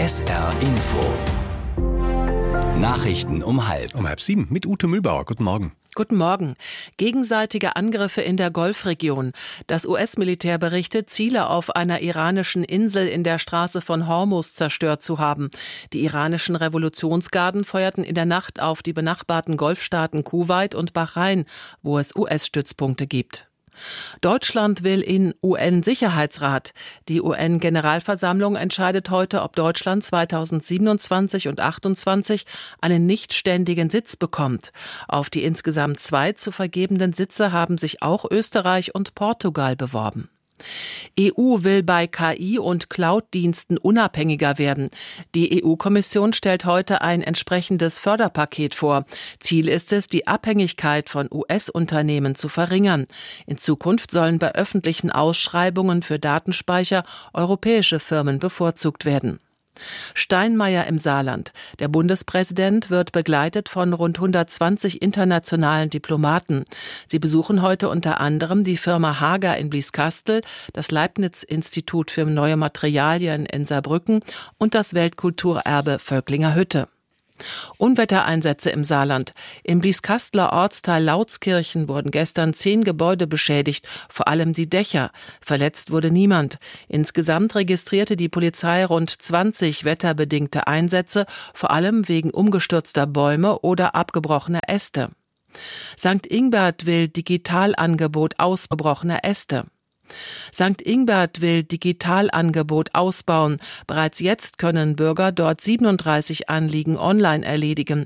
SR Info. Nachrichten um 6:30 mit Ute Mühlbauer. Guten Morgen. Guten Morgen. Gegenseitige Angriffe in der Golfregion. Das US-Militär berichtet, Ziele auf einer iranischen Insel in der Straße von Hormuz zerstört zu haben. Die iranischen Revolutionsgarden feuerten in der Nacht auf die benachbarten Golfstaaten Kuwait und Bahrain, wo es US-Stützpunkte gibt. Deutschland will in UN-Sicherheitsrat. Die UN-Generalversammlung entscheidet heute, ob Deutschland 2027 und 2028 einen nichtständigen Sitz bekommt. Auf die insgesamt 2 zu vergebenden Sitze haben sich auch Österreich und Portugal beworben. EU will bei KI- und Cloud-Diensten unabhängiger werden. Die EU-Kommission stellt heute ein entsprechendes Förderpaket vor. Ziel ist es, die Abhängigkeit von US-Unternehmen zu verringern. In Zukunft sollen bei öffentlichen Ausschreibungen für Datenspeicher europäische Firmen bevorzugt werden. Steinmeier im Saarland. Der Bundespräsident wird begleitet von rund 120 internationalen Diplomaten. Sie besuchen heute unter anderem die Firma Hager in Blieskastel, das Leibniz-Institut für neue Materialien in Saarbrücken und das Weltkulturerbe Völklinger Hütte. Unwettereinsätze im Saarland. Im Blieskastler Ortsteil Lautskirchen wurden gestern 10 Gebäude beschädigt, vor allem die Dächer. Verletzt wurde niemand. Insgesamt registrierte die Polizei rund 20 wetterbedingte Einsätze, vor allem wegen umgestürzter Bäume oder abgebrochener Äste. St. Ingbert will Digitalangebot ausgebrochener Äste. St. Ingbert will Digitalangebot ausbauen. Bereits jetzt können Bürger dort 37 Anliegen online erledigen.